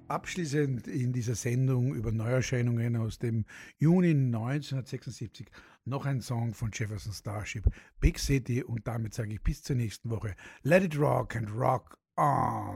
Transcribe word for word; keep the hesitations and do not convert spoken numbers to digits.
Abschließend in dieser Sendung über Neuerscheinungen aus dem Juni neunzehnhundertsechsundsiebzig noch ein Song von Jefferson Starship, Big City, und damit sage ich bis zur nächsten Woche. Let it rock and rock on.